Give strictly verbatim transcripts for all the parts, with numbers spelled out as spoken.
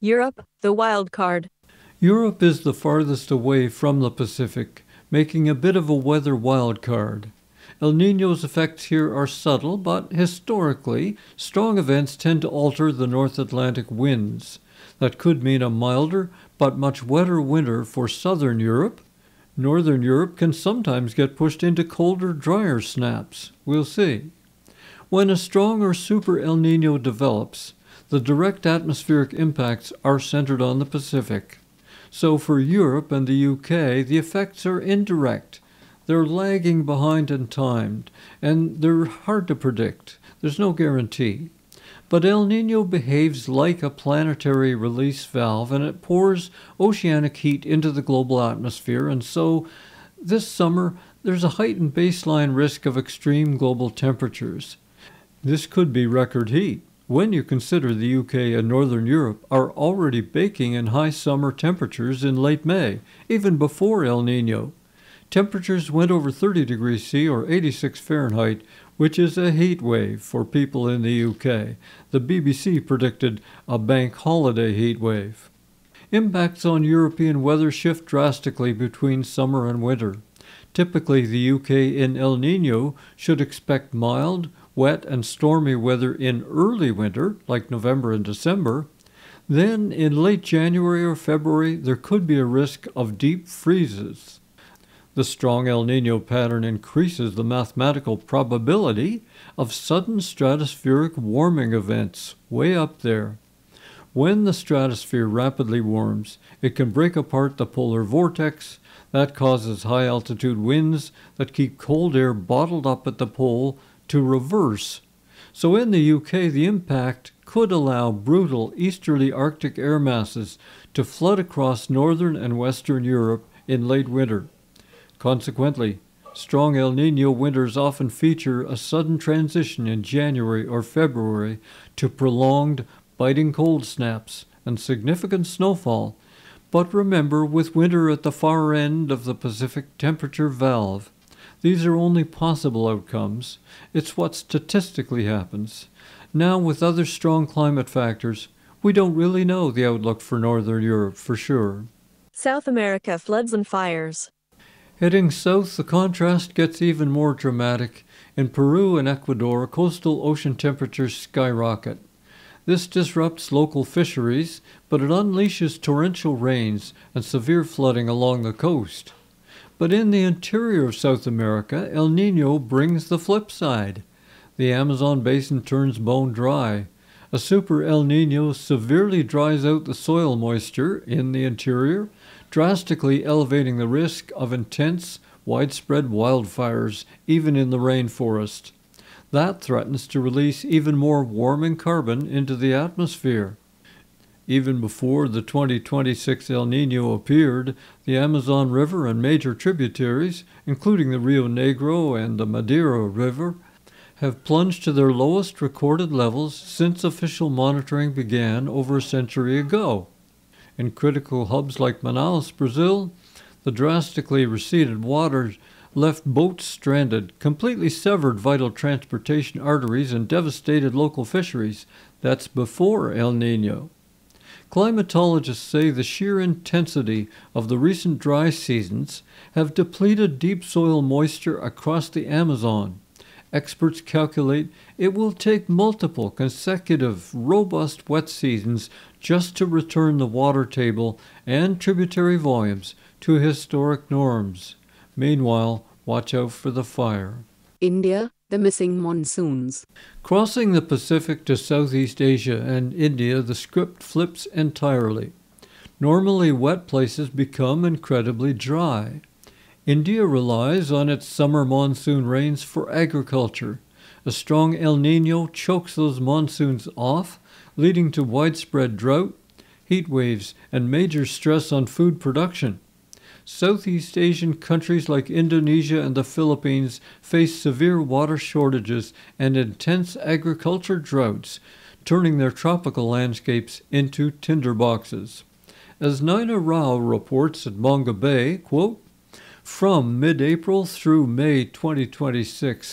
Europe, the wild card. Europe is the farthest away from the Pacific, making a bit of a weather wild card. El Niño's effects here are subtle, but historically, strong events tend to alter the North Atlantic winds. That could mean a milder but much wetter winter for southern Europe. Northern Europe can sometimes get pushed into colder, drier snaps. We'll see. When a strong or super El Niño develops, the direct atmospheric impacts are centered on the Pacific. So for Europe and the U K, the effects are indirect. They're lagging behind in time, and they're hard to predict. There's no guarantee. But El Niño behaves like a planetary release valve, and it pours oceanic heat into the global atmosphere, and so this summer there's a heightened baseline risk of extreme global temperatures. This could be record heat, when you consider the U K and Northern Europe are already baking in high summer temperatures in late May, even before El Niño. Temperatures went over thirty degrees C or eighty-six Fahrenheit, which is a heat wave for people in the U K. The B B C predicted a bank holiday heat wave. Impacts on European weather shift drastically between summer and winter. Typically, the U K in El Niño should expect mild, wet, and stormy weather in early winter, like November and December. Then, in late January or February, there could be a risk of deep freezes. The strong El Niño pattern increases the mathematical probability of sudden stratospheric warming events way up there. When the stratosphere rapidly warms, it can break apart the polar vortex. That causes high-altitude winds that keep cold air bottled up at the pole to reverse. So in the U K, the impact could allow brutal easterly Arctic air masses to flood across northern and western Europe in late winter. Consequently, strong El Niño winters often feature a sudden transition in January or February to prolonged, biting cold snaps and significant snowfall. But remember, with winter at the far end of the Pacific temperature valve, these are only possible outcomes. It's what statistically happens. Now, with other strong climate factors, we don't really know the outlook for Northern Europe for sure. South America floods and fires. Heading south, the contrast gets even more dramatic. In Peru and Ecuador, coastal ocean temperatures skyrocket. This disrupts local fisheries, but it unleashes torrential rains and severe flooding along the coast. But in the interior of South America, El Niño brings the flip side. The Amazon basin turns bone dry. A super El Niño severely dries out the soil moisture in the interior, drastically elevating the risk of intense, widespread wildfires, even in the rainforest. That threatens to release even more warming carbon into the atmosphere. Even before the twenty twenty-six El Niño appeared, the Amazon River and major tributaries, including the Rio Negro and the Madeira River, have plunged to their lowest recorded levels since official monitoring began over a century ago. In critical hubs like Manaus, Brazil, the drastically receded waters left boats stranded, completely severed vital transportation arteries, and devastated local fisheries. That's before El Niño. Climatologists say the sheer intensity of the recent dry seasons have depleted deep soil moisture across the Amazon. Experts calculate it will take multiple consecutive, robust wet seasons just to return the water table and tributary volumes to historic norms. Meanwhile, watch out for the fire. India, the missing monsoons. Crossing the Pacific to Southeast Asia and India, the script flips entirely. Normally, wet places become incredibly dry. India relies on its summer monsoon rains for agriculture. A strong El Niño chokes those monsoons off, leading to widespread drought, heat waves, and major stress on food production. Southeast Asian countries like Indonesia and the Philippines face severe water shortages and intense agriculture droughts, turning their tropical landscapes into tinderboxes. As Naina Rao reports at Bonga Bay, quote, from mid-April through May twenty twenty-six,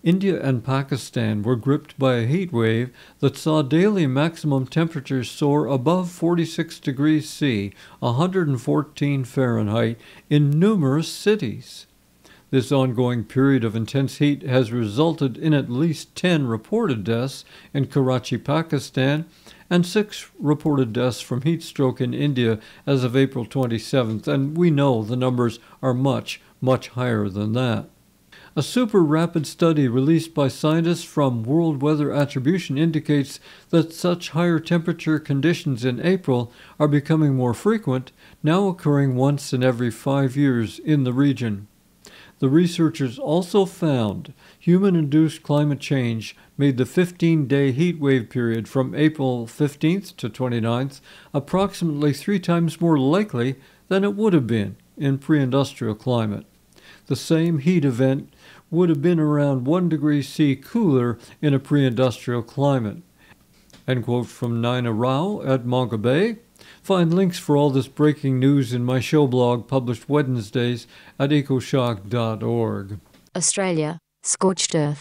India and Pakistan were gripped by a heat wave that saw daily maximum temperatures soar above forty-six degrees C, one hundred fourteen Fahrenheit, in numerous cities. This ongoing period of intense heat has resulted in at least ten reported deaths in Karachi, Pakistan, and six reported deaths from heat stroke in India as of April twenty-seventh, and we know the numbers are much, much higher than that. A super rapid study released by scientists from World Weather Attribution indicates that such higher temperature conditions in April are becoming more frequent, now occurring once in every five years in the region. The researchers also found human-induced climate change made the fifteen-day heat wave period from April fifteenth to twenty-ninth approximately three times more likely than it would have been in pre-industrial climate. The same heat event would have been around one degree C cooler in a pre-industrial climate. End quote from Naina Rao at Monga Bay. Find links for all this breaking news in my show blog published Wednesdays at ecoshock dot org. Australia, scorched earth.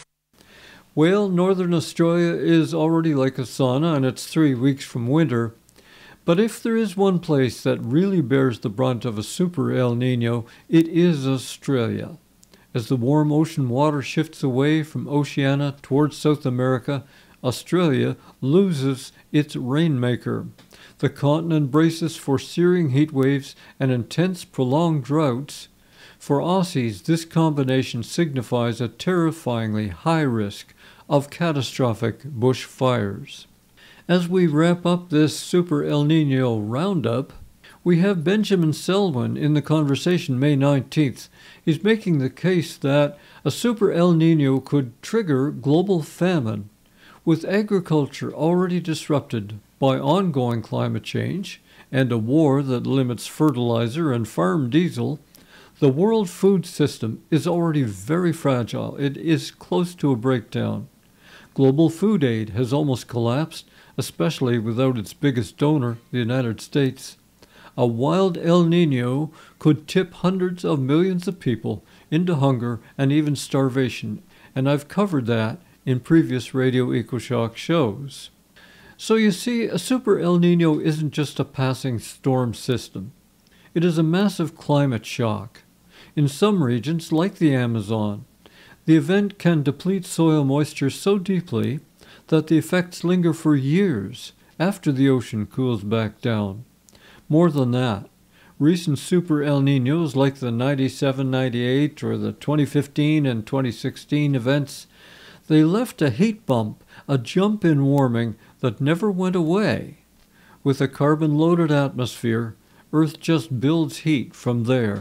Well, Northern Australia is already like a sauna and it's three weeks from winter. But if there is one place that really bears the brunt of a super El Nino, it is Australia. As the warm ocean water shifts away from Oceania towards South America, Australia loses its rainmaker. The continent braces for searing heat waves and intense prolonged droughts. For Aussies, this combination signifies a terrifyingly high risk of catastrophic bushfires. As we wrap up this Super El Nino roundup, we have Benjamin Selwyn in the conversation May nineteenth. He's making the case that a Super El Nino could trigger global famine. With agriculture already disrupted by ongoing climate change and a war that limits fertilizer and farm diesel, the world food system is already very fragile. It is close to a breakdown. Global food aid has almost collapsed, especially without its biggest donor, the United States. A wild El Nino could tip hundreds of millions of people into hunger and even starvation, and I've covered that in previous Radio EcoShock shows. So you see, a Super El Nino isn't just a passing storm system. It is a massive climate shock. In some regions, like the Amazon, the event can deplete soil moisture so deeply that the effects linger for years after the ocean cools back down. More than that, recent Super El Ninos like the ninety-seven ninety-eight or the twenty fifteen and twenty sixteen events, they left a heat bump, a jump in warming that never went away. With a carbon-loaded atmosphere, Earth just builds heat from there.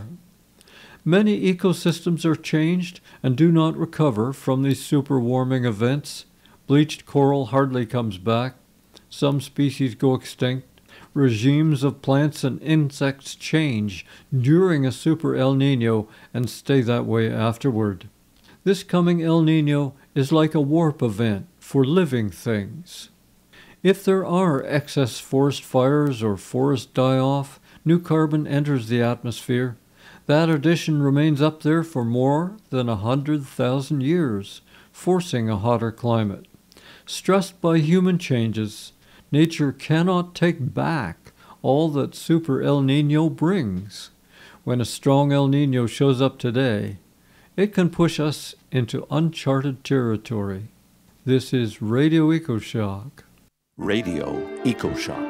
Many ecosystems are changed and do not recover from these super warming events. Bleached coral hardly comes back. Some species go extinct. Regimes of plants and insects change during a Super El Nino and stay that way afterward. This coming El Nino is like a warp event for living things. If there are excess forest fires or forest die-off, new carbon enters the atmosphere. That addition remains up there for more than a hundred thousand years, forcing a hotter climate. Stressed by human changes, nature cannot take back all that Super El Nino brings. When a strong El Nino shows up today, it can push us into uncharted territory. This is Radio EcoShock. Radio EcoShock.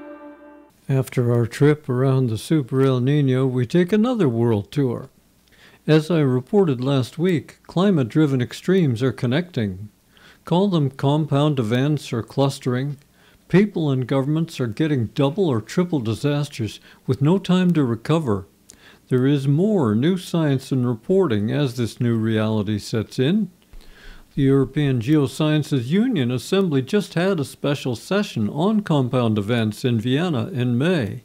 After our trip around the Super El Nino, we take another world tour. As I reported last week, climate-driven extremes are connecting. Call them compound events or clustering. People and governments are getting double or triple disasters with no time to recover. There is more new science and reporting as this new reality sets in. The European Geosciences Union Assembly just had a special session on compound events in Vienna in May.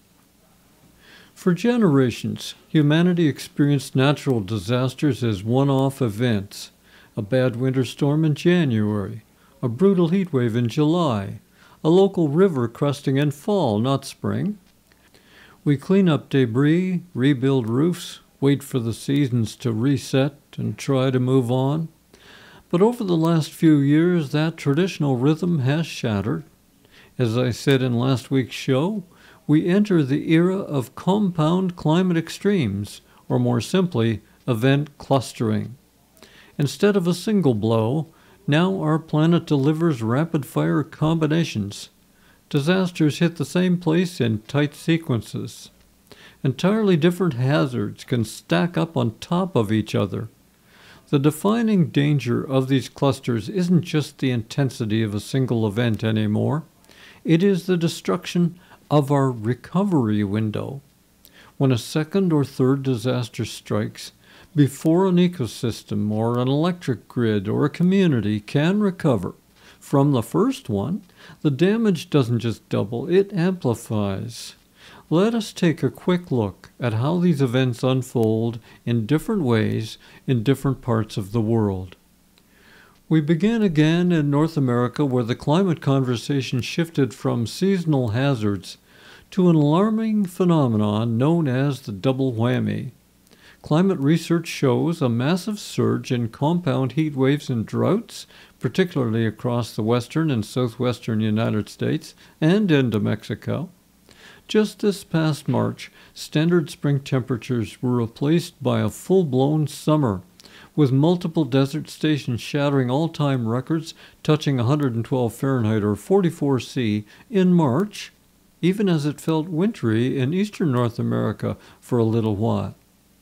For generations, humanity experienced natural disasters as one-off events. A bad winter storm in January, a brutal heat wave in July, a local river crusting in fall, not spring. We clean up debris, rebuild roofs, wait for the seasons to reset, and try to move on. But over the last few years, that traditional rhythm has shattered. As I said in last week's show, we enter the era of compound climate extremes, or more simply, event clustering. Instead of a single blow, now our planet delivers rapid-fire combinations. Disasters hit the same place in tight sequences. Entirely different hazards can stack up on top of each other. The defining danger of these clusters isn't just the intensity of a single event anymore. It is the destruction of our recovery window. When a second or third disaster strikes, before an ecosystem or an electric grid or a community can recover from the first one, the damage doesn't just double, it amplifies. Let us take a quick look at how these events unfold in different ways in different parts of the world. We begin again in North America, where the climate conversation shifted from seasonal hazards to an alarming phenomenon known as the double whammy. Climate research shows a massive surge in compound heat waves and droughts, particularly across the western and southwestern United States and into Mexico. Just this past March, standard spring temperatures were replaced by a full-blown summer, with multiple desert stations shattering all-time records touching one hundred twelve Fahrenheit or forty-four C in March, even as it felt wintry in eastern North America for a little while.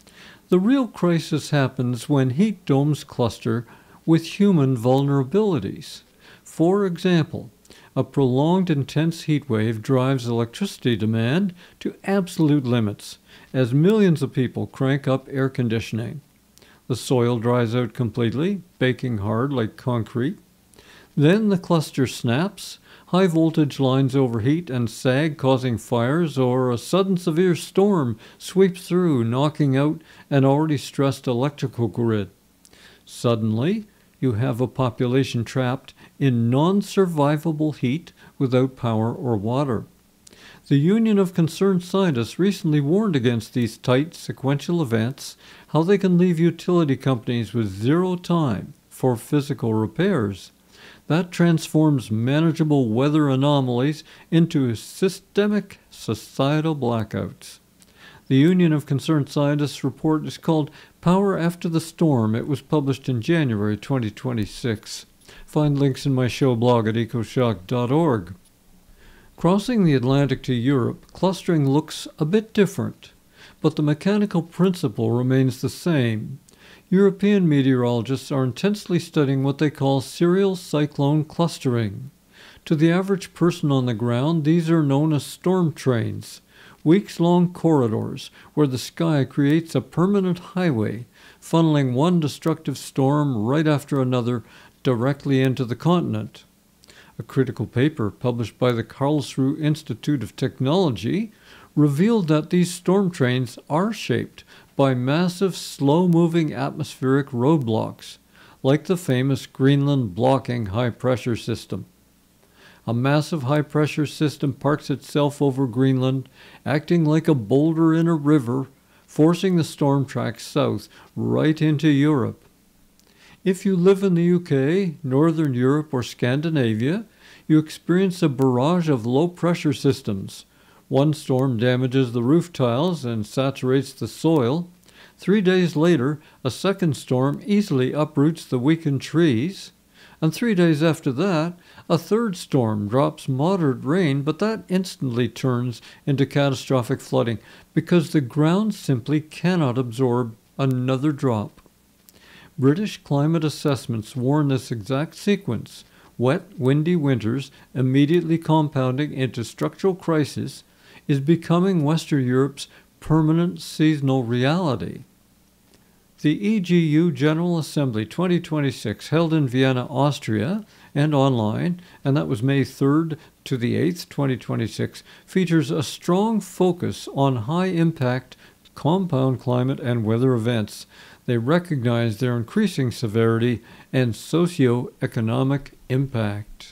The real crisis happens when heat domes cluster with human vulnerabilities. For example, a prolonged intense heat wave drives electricity demand to absolute limits as millions of people crank up air conditioning. The soil dries out completely, baking hard like concrete. Then the cluster snaps, high voltage lines overheat and sag, causing fires, or a sudden severe storm sweeps through, knocking out an already stressed electrical grid. Suddenly, you have a population trapped in non-survivable heat without power or water. The Union of Concerned Scientists recently warned against these tight sequential events, how they can leave utility companies with zero time for physical repairs. That transforms manageable weather anomalies into systemic societal blackouts. The Union of Concerned Scientists report is called Power After the Storm. It was published in January twenty twenty-six. Find links in my show blog at ecoshock dot org. Crossing the Atlantic to Europe, clustering looks a bit different, but the mechanical principle remains the same. European meteorologists are intensely studying what they call serial cyclone clustering. To the average person on the ground, these are known as storm trains, weeks-long corridors where the sky creates a permanent highway, funneling one destructive storm right after another directly into the continent. A critical paper published by the Karlsruhe Institute of Technology revealed that these storm trains are shaped by massive, slow-moving atmospheric roadblocks, like the famous Greenland blocking high-pressure system. A massive high-pressure system parks itself over Greenland, acting like a boulder in a river, forcing the storm track south right into Europe. If you live in the U K, Northern Europe, or Scandinavia, you experience a barrage of low-pressure systems. One storm damages the roof tiles and saturates the soil. Three days later, a second storm easily uproots the weakened trees. And three days after that, a third storm drops moderate rain, but that instantly turns into catastrophic flooding because the ground simply cannot absorb another drop. British climate assessments warn this exact sequence, wet, windy winters immediately compounding into structural crisis, is becoming Western Europe's permanent seasonal reality. The E G U General Assembly twenty twenty-six, held in Vienna, Austria, and online, and that was May third to the eighth, twenty twenty-six, features a strong focus on high-impact compound climate and weather events. They recognize their increasing severity and socio-economic impact.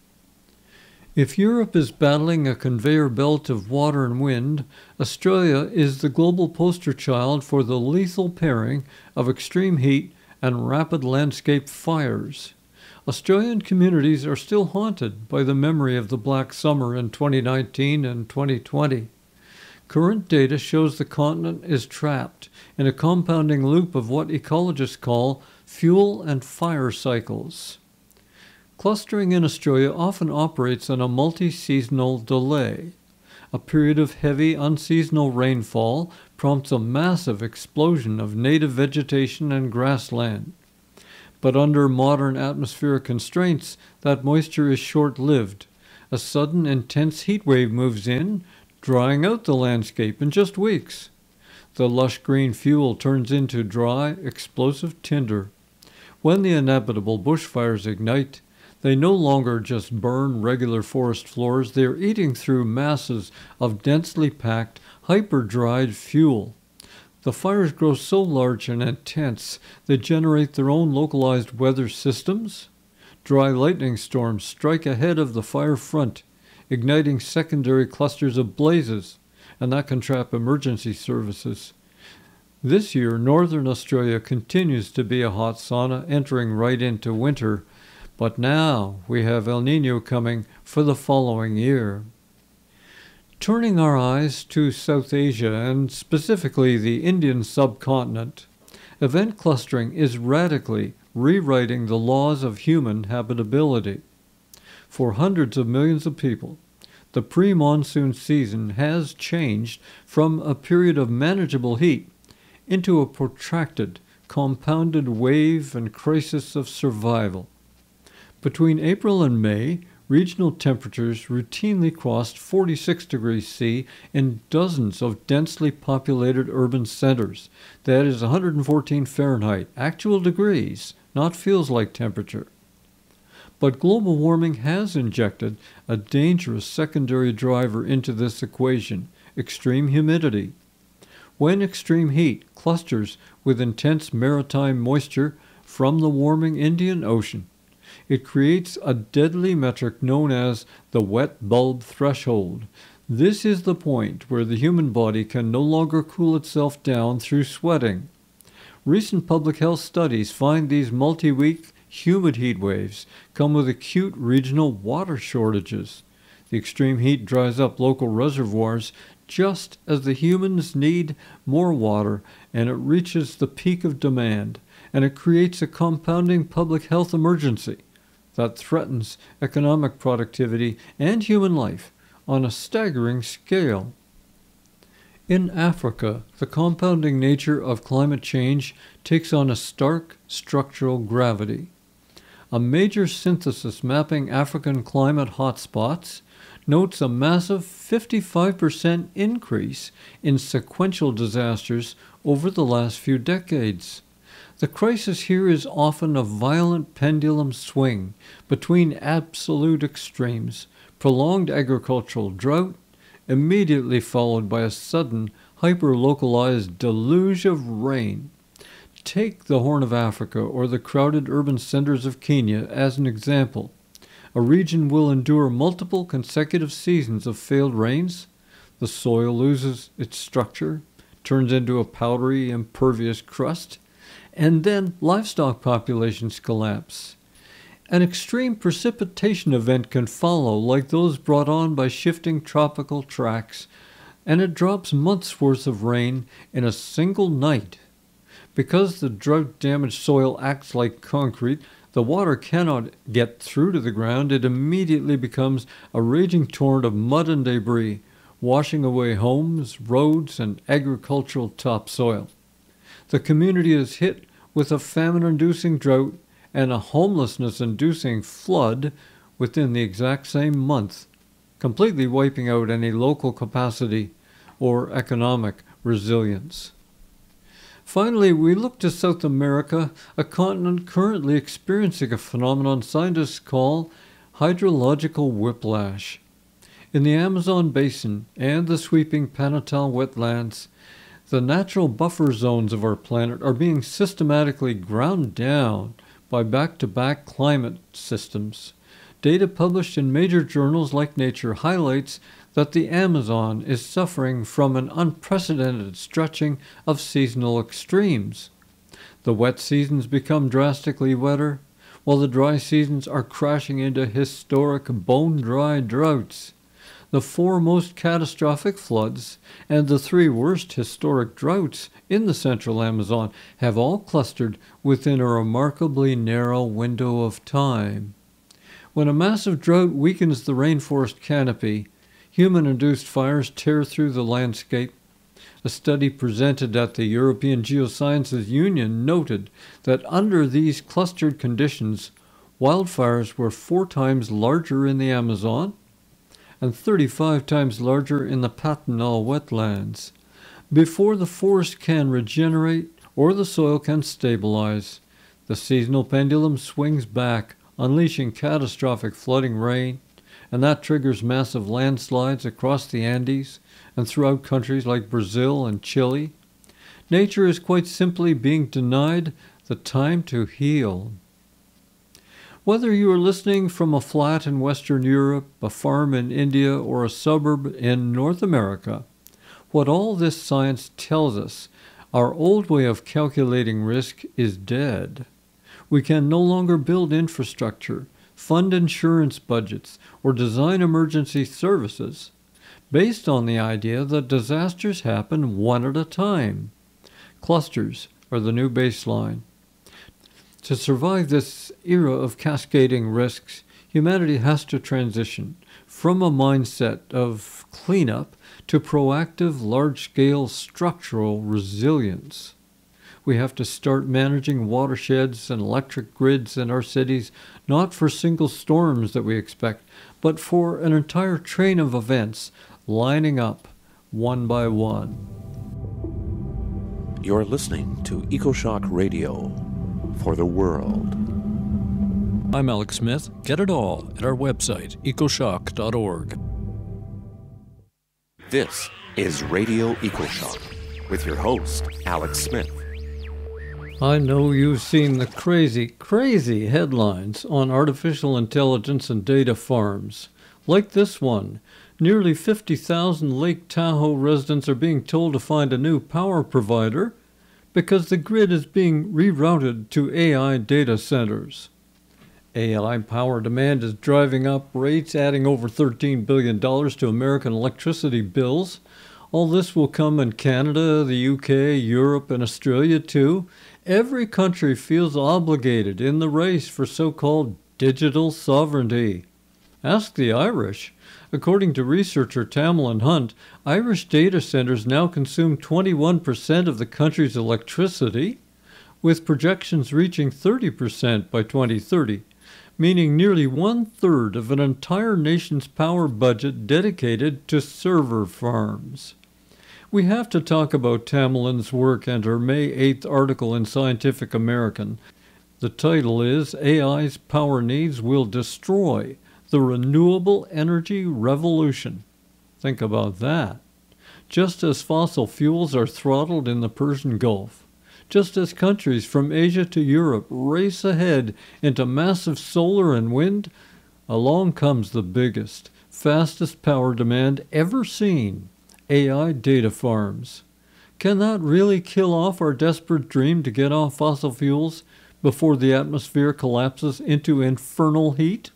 If Europe is battling a conveyor belt of water and wind, Australia is the global poster child for the lethal pairing of extreme heat and rapid landscape fires. Australian communities are still haunted by the memory of the Black Summer in twenty nineteen and twenty twenty. Current data shows the continent is trapped in a compounding loop of what ecologists call fuel and fire cycles. Clustering in Australia often operates on a multi-seasonal delay. A period of heavy, unseasonal rainfall prompts a massive explosion of native vegetation and grassland. But under modern atmospheric constraints, that moisture is short-lived. A sudden, intense heat wave moves in, drying out the landscape in just weeks. The lush green fuel turns into dry, explosive tinder. When the inevitable bushfires ignite, they no longer just burn regular forest floors, they are eating through masses of densely packed, hyper-dried fuel. The fires grow so large and intense, they generate their own localized weather systems. Dry lightning storms strike ahead of the fire front, igniting secondary clusters of blazes, and that can trap emergency services. This year, Northern Australia continues to be a hot sauna, entering right into winter, but now we have El Niño coming for the following year. Turning our eyes to South Asia, and specifically the Indian subcontinent, event clustering is radically rewriting the laws of human habitability. For hundreds of millions of people, the pre-monsoon season has changed from a period of manageable heat into a protracted, compounded wave and crisis of survival. Between April and May, regional temperatures routinely crossed forty-six degrees C in dozens of densely populated urban centers. That is one hundred fourteen Fahrenheit, actual degrees, not feels like temperature. But global warming has injected a dangerous secondary driver into this equation, extreme humidity. When extreme heat clusters with intense maritime moisture from the warming Indian Ocean, it creates a deadly metric known as the wet bulb threshold. This is the point where the human body can no longer cool itself down through sweating. Recent public health studies find these multi-week humid heat waves come with acute regional water shortages. The extreme heat dries up local reservoirs just as the humans need more water, and it reaches the peak of demand, and it creates a compounding public health emergency that threatens economic productivity and human life on a staggering scale. In Africa, the compounding nature of climate change takes on a stark structural gravity. A major synthesis mapping African climate hotspots notes a massive fifty-five percent increase in sequential disasters over the last few decades. The crisis here is often a violent pendulum swing between absolute extremes, prolonged agricultural drought, immediately followed by a sudden, hyper-localized deluge of rain. Take the Horn of Africa or the crowded urban centers of Kenya as an example. A region will endure multiple consecutive seasons of failed rains. The soil loses its structure, turns into a powdery, impervious crust, and then livestock populations collapse. An extreme precipitation event can follow, like those brought on by shifting tropical tracks, and it drops months' worth of rain in a single night. Because the drought-damaged soil acts like concrete, the water cannot get through to the ground. It immediately becomes a raging torrent of mud and debris, washing away homes, roads, and agricultural topsoil. The community is hit with a famine-inducing drought and a homelessness-inducing flood within the exact same month, completely wiping out any local capacity or economic resilience. Finally, we look to South America, a continent currently experiencing a phenomenon scientists call hydrological whiplash. In the Amazon basin and the sweeping Pantanal wetlands, the natural buffer zones of our planet are being systematically ground down by back-to-back climate systems. Data published in major journals like Nature highlights that the Amazon is suffering from an unprecedented stretching of seasonal extremes. The wet seasons become drastically wetter, while the dry seasons are crashing into historic bone-dry droughts. The four most catastrophic floods and the three worst historic droughts in the central Amazon have all clustered within a remarkably narrow window of time. When a massive drought weakens the rainforest canopy, human-induced fires tear through the landscape. A study presented at the European Geosciences Union noted that under these clustered conditions, wildfires were four times larger in the Amazon and thirty-five times larger in the Pantanal wetlands. Before the forest can regenerate or the soil can stabilize, the seasonal pendulum swings back, unleashing catastrophic flooding rain, and that triggers massive landslides across the Andes and throughout countries like Brazil and Chile. Nature is quite simply being denied the time to heal. Whether you are listening from a flat in Western Europe, a farm in India, or a suburb in North America, what all this science tells us, our old way of calculating risk is dead. We can no longer build infrastructure, fund insurance budgets, or design emergency services based on the idea that disasters happen one at a time. Clusters are the new baseline. To survive this era of cascading risks, humanity has to transition from a mindset of cleanup to proactive, large-scale structural resilience. We have to start managing watersheds and electric grids in our cities, not for single storms that we expect, but for an entire train of events lining up one by one. You're listening to EcoShock Radio for the world. I'm Alex Smith. Get it all at our website, ecoshock dot org. This is Radio EcoShock with your host, Alex Smith. I know you've seen the crazy, crazy headlines on artificial intelligence and data farms. Like this one, nearly fifty thousand Lake Tahoe residents are being told to find a new power provider because the grid is being rerouted to A I data centers. A I power demand is driving up rates, adding over thirteen billion dollars to American electricity bills. All this will come in Canada, the U K, Europe, and Australia too. Every country feels obligated in the race for so-called digital sovereignty. Ask the Irish. According to researcher Tamlin Hunt, Irish data centers now consume twenty-one percent of the country's electricity, with projections reaching thirty percent by twenty thirty, meaning nearly one-third of an entire nation's power budget dedicated to server farms. We have to talk about Tamlin's work and her May eighth article in Scientific American. The title is A I's Power Needs Will Destroy the Renewable Energy Revolution. Think about that. Just as fossil fuels are throttled in the Persian Gulf, just as countries from Asia to Europe race ahead into massive solar and wind, along comes the biggest, fastest power demand ever seen, A I data farms. Can that really kill off our desperate dream to get off fossil fuels before the atmosphere collapses into infernal heat?